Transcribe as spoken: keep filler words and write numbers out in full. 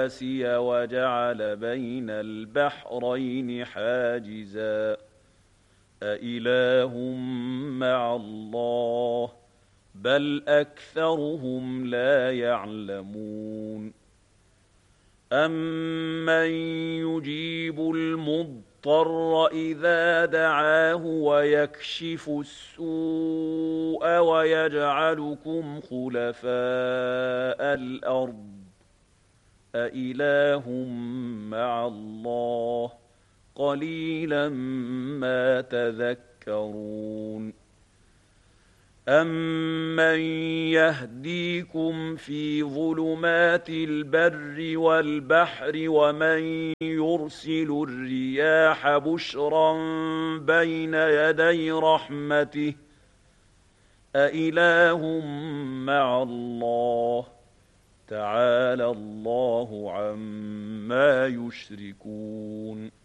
رواسي وجعل بين البحرين حاجزا أإله مع الله بل أكثرهم لا يعلمون أَمَّن يُجِيبُ الْمُضْطَرَّ إِذَا دَعَاهُ وَيَكْشِفُ السُّوءَ وَيَجْعَلُكُمْ خُلَفَاءَ الْأَرْضِ أَإِلَٰهٌ مَّعَ اللَّهِ قَلِيلًا مَّا تَذَكَّرُونَ أَمَّن يَهْدِيكُمْ فِي ظُلُمَاتِ الْبَرِّ وَالْبَحْرِ وَمَن يُرْسِلُ الرِّيَاحَ بُشْرًا بَيْنَ يَدَيْ رَحْمَتِهِ أَإِلَٰهٌ مَّعَ اللَّهِ تَعَالَى اللَّهُ عَمَّا يُشْرِكُونَ